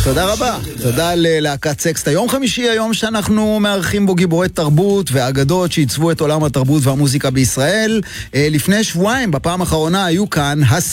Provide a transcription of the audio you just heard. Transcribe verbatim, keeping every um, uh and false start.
תודה רבה. תודה ללהקת סקסטה. יום חמישי היום שאנחנו מארחים בו גיבורי תרבות ואגדות שעיצבו את עולם התרבות והמוזיקה בישראל. לפני שבועיים, בפעם האחרונה, היו כאן